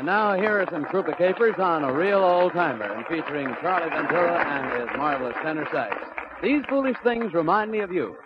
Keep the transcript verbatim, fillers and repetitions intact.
now here are some Krupa Capers on a real old-timer and featuring Charlie Ventura and his marvelous tenor sax. These foolish things remind me of you.